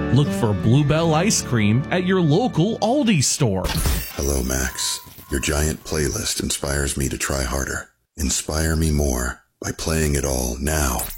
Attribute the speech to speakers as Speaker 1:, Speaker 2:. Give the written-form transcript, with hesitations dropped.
Speaker 1: Look for Bluebell ice cream at your local Aldi store.
Speaker 2: Hello, Max. Your giant playlist inspires me to try harder. Inspire me more by playing it all now.